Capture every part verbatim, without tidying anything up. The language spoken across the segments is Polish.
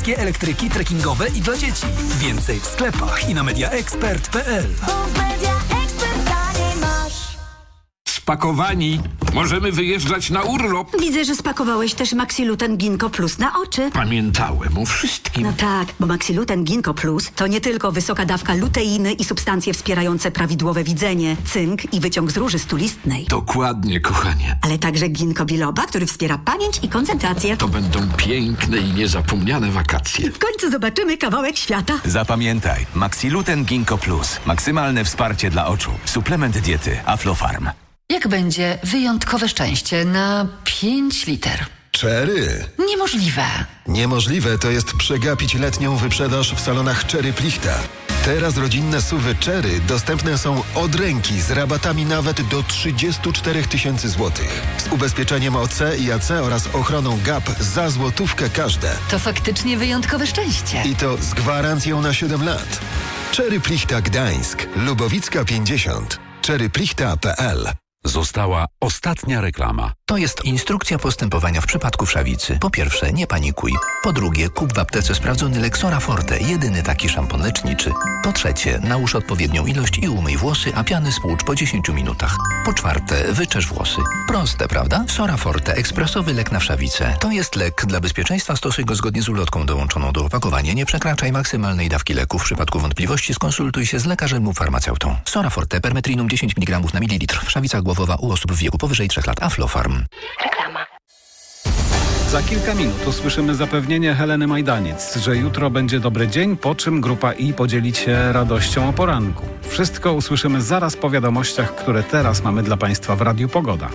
wszystkie elektryki trekkingowe i dla dzieci. Więcej w sklepach i na mediaexpert kropka p l. Spakowani. Możemy wyjeżdżać na urlop. Widzę, że spakowałeś też Maxiluten Ginkgo Plus na oczy. Pamiętałem o wszystkim. No tak, bo Maxiluten Ginkgo Plus to nie tylko wysoka dawka luteiny i substancje wspierające prawidłowe widzenie, cynk i wyciąg z róży stulistnej. Dokładnie, kochanie. Ale także ginkgo biloba, który wspiera pamięć i koncentrację. To będą piękne i niezapomniane wakacje. W końcu zobaczymy kawałek świata. Zapamiętaj, Maxiluten Ginkgo Plus. Maksymalne wsparcie dla oczu. Suplement diety Aflofarm. Jak będzie wyjątkowe szczęście na pięć liter? Cherry. Niemożliwe. Niemożliwe to jest przegapić letnią wyprzedaż w salonach Cherry Plichta. Teraz rodzinne suwy Cherry dostępne są od ręki z rabatami nawet do trzydzieści cztery tysiące złotych. Z ubezpieczeniem O C i A C oraz ochroną G A P za złotówkę każde. To faktycznie wyjątkowe szczęście. I to z gwarancją na siedem lat. Cherry Plichta Gdańsk, Lubowicka pięćdziesiąt. cherry plichta kropka p l. Została ostatnia reklama. To jest instrukcja postępowania w przypadku wszawicy. Po pierwsze, nie panikuj. Po drugie, kup w aptece sprawdzony Lexora Forte, jedyny taki szampon leczniczy. Po trzecie, nałóż odpowiednią ilość i umyj włosy, a piany spłucz po dziesięciu minutach. Po czwarte, wyczesz włosy. Proste, prawda? Sora Forte, ekspresowy lek na wszawicę. To jest lek. Dla bezpieczeństwa stosuj go zgodnie z ulotką dołączoną do opakowania. Nie przekraczaj maksymalnej dawki leku. W przypadku wątpliwości skonsultuj się z lekarzem lub farmaceutą. Sora Forte, permetrinum dziesięć miligramów na mililitr. Wszawica głowowa u osób w wieku powyżej trzech lat. Aflofarm. Reklama. Za kilka minut usłyszymy zapewnienie Heleny Majdaniec, że jutro będzie dobry dzień, po czym grupa I podzielić się radością o poranku. Wszystko usłyszymy zaraz po wiadomościach, które teraz mamy dla Państwa w Radiu Pogoda.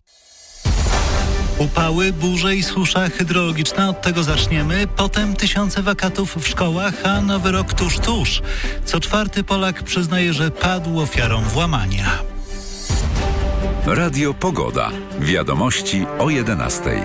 Upały, burze i susza hydrologiczna, od tego zaczniemy. Potem tysiące wakatów w szkołach, a nowy rok tuż, tuż. Co czwarty Polak przyznaje, że padł ofiarą włamania. Radio Pogoda. Wiadomości o jedenastej.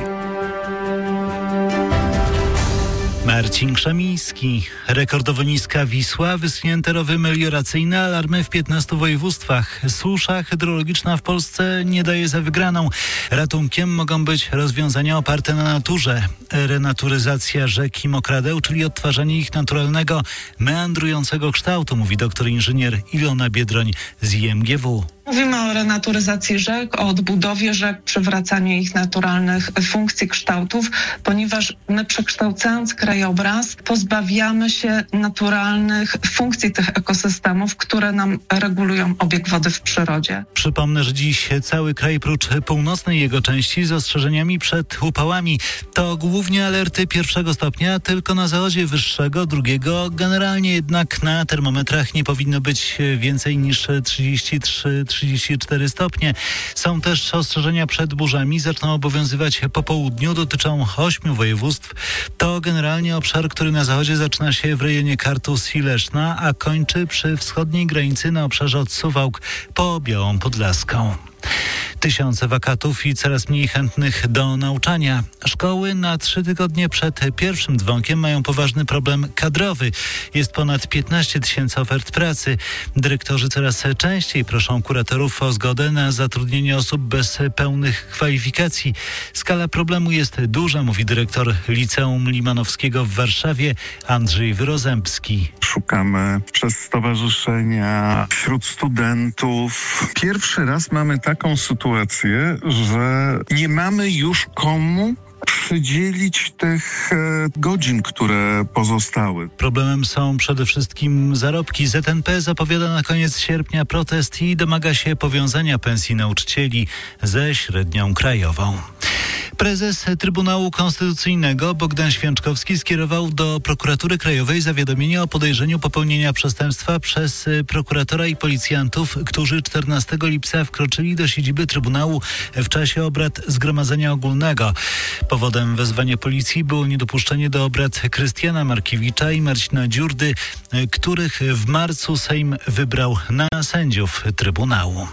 Marcin Krzemiński. Rekordowo niska Wisła, wysunięte rowy melioracyjne, alarmy w piętnastu województwach. Susza hydrologiczna w Polsce nie daje za wygraną. Ratunkiem mogą być rozwiązania oparte na naturze. Renaturyzacja rzek i mokradeł, czyli odtwarzanie ich naturalnego, meandrującego kształtu, mówi doktor inżynier Ilona Biedroń z I M G W. Mówimy o renaturyzacji rzek, o odbudowie rzek, przywracaniu ich naturalnych funkcji, kształtów, ponieważ my, przekształcając krajobraz, pozbawiamy się naturalnych funkcji tych ekosystemów, które nam regulują obieg wody w przyrodzie. Przypomnę, że dziś cały kraj prócz północnej jego części z ostrzeżeniami przed upałami. To głównie alerty pierwszego stopnia, tylko na zachodzie wyższego, drugiego. Generalnie jednak na termometrach nie powinno być więcej niż trzydzieści trzy trzydzieści cztery stopnie. Są też ostrzeżenia przed burzami. Zaczną obowiązywać po południu. Dotyczą ośmiu województw. To generalnie obszar, który na zachodzie zaczyna się w rejonie Kartus i Leszna, a kończy przy wschodniej granicy na obszarze od Suwałk po Białą Podlaską. Tysiące wakatów i coraz mniej chętnych do nauczania. Szkoły na trzy tygodnie przed pierwszym dzwonkiem mają poważny problem kadrowy. Jest ponad piętnaście tysięcy ofert pracy. Dyrektorzy coraz częściej proszą kuratorów o zgodę na zatrudnienie osób bez pełnych kwalifikacji. Skala problemu jest duża, mówi dyrektor Liceum Limanowskiego w Warszawie Andrzej Wyrozębski. Szukamy przez stowarzyszenia, wśród studentów. Pierwszy raz mamy taką sytuację, że nie mamy już komu przydzielić tych e, godzin, które pozostały. Problemem są przede wszystkim zarobki. Z N P zapowiada na koniec sierpnia protest i domaga się powiązania pensji nauczycieli ze średnią krajową. Prezes Trybunału Konstytucyjnego Bogdan Święczkowski skierował do Prokuratury Krajowej zawiadomienie o podejrzeniu popełnienia przestępstwa przez prokuratora i policjantów, którzy czternastego lipca wkroczyli do siedziby Trybunału w czasie obrad Zgromadzenia Ogólnego. Powodem wezwania policji było niedopuszczenie do obrad Krystiana Markiewicza i Marcina Dziurdy, których w marcu Sejm wybrał na sędziów Trybunału.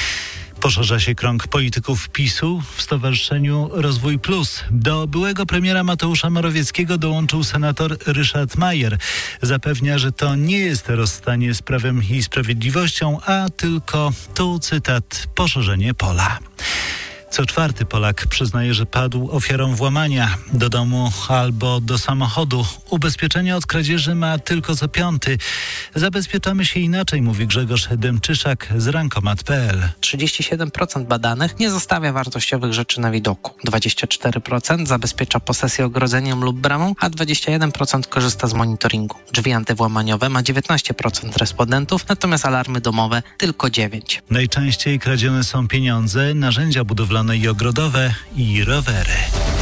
Poszerza się krąg polityków PiSu w Stowarzyszeniu Rozwój Plus. Do byłego premiera Mateusza Morawieckiego dołączył senator Ryszard Majer. Zapewnia, że to nie jest rozstanie z Prawem i Sprawiedliwością, a tylko, tu cytat, poszerzenie pola. Co czwarty Polak przyznaje, że padł ofiarą włamania do domu albo do samochodu. Ubezpieczenie od kradzieży ma tylko co piąty. Zabezpieczamy się inaczej, mówi Grzegorz Dęczyszak z rankomat kropka p l. trzydzieści siedem procent badanych nie zostawia wartościowych rzeczy na widoku. dwadzieścia cztery procent zabezpiecza posesję ogrodzeniem lub bramą, a dwadzieścia jeden procent korzysta z monitoringu. Drzwi antywłamaniowe ma dziewiętnaście procent respondentów, natomiast alarmy domowe tylko dziewięć procent. Najczęściej kradzione są pieniądze, narzędzia budowlane i ogrodowe i rowery.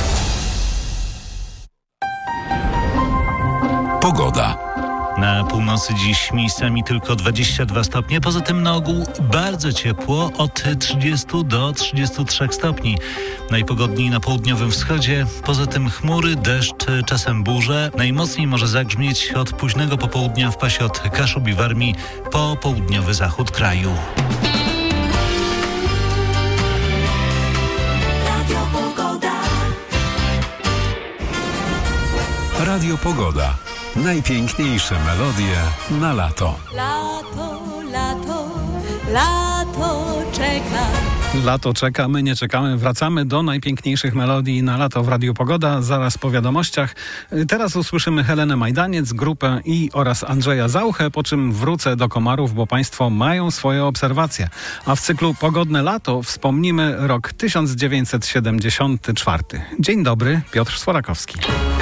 Pogoda. Na północy dziś miejscami tylko dwadzieścia dwa stopnie, poza tym na ogół bardzo ciepło, od trzydziestu do trzydziestu trzech stopni. Najpogodniej na południowym wschodzie, poza tym chmury, deszcz, czasem burze. Najmocniej może zagrzmieć od późnego popołudnia w pasie od Kaszub i Warmii po południowy zachód kraju. Radio Pogoda. Najpiękniejsze melodie na lato. Lato, lato, lato czeka. Lato czeka, my nie czekamy. Wracamy do najpiękniejszych melodii na lato w Radiu Pogoda, zaraz po wiadomościach. Teraz usłyszymy Helenę Majdaniec, grupę i oraz Andrzeja Zauchę, po czym wrócę do Komarów, bo Państwo mają swoje obserwacje. A w cyklu Pogodne Lato wspomnimy rok tysiąc dziewięćset siedemdziesiąty czwarty. Dzień dobry, Piotr Sforakowski.